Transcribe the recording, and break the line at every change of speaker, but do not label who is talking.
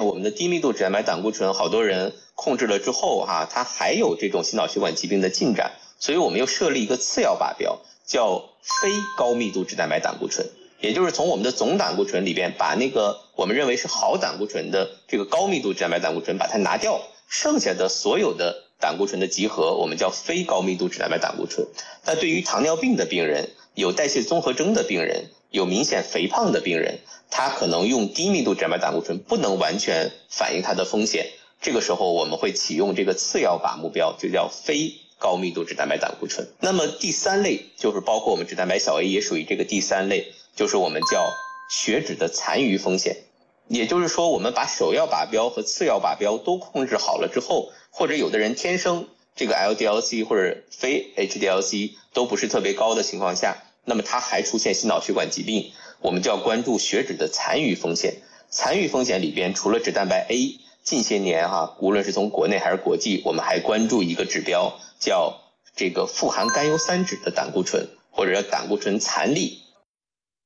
我们的低密度脂蛋白胆固醇好多人控制了之后它还有这种心脑血管疾病的进展，所以我们又设立一个次要靶标，叫非高密度脂蛋白胆固醇，也就是从我们的总胆固醇里边把那个我们认为是好胆固醇的这个高密度脂蛋白胆固醇把它拿掉，剩下的所有的胆固醇的集合我们叫非高密度脂蛋白胆固醇。那对于糖尿病的病人、有代谢综合征的病人、有明显肥胖的病人，他可能用低密度脂蛋白胆固醇不能完全反映他的风险，这个时候我们会启用这个次要靶目标，就叫非高密度脂蛋白胆固醇。那么第三类就是包括我们脂蛋白小 A 也属于这个第三类，就是我们叫血脂的残余风险。也就是说我们把首要靶标和次要靶标都控制好了之后，或者有的人天生这个 LDL-C 或者非 HDL-C 都不是特别高的情况下，那么他还出现心脑血管疾病，我们就要关注血脂的残余风险。残余风险里边除了脂蛋白 A， 近些年无论是从国内还是国际，我们还关注一个指标叫这个富含甘油三酯的胆固醇，或者叫胆固醇残粒。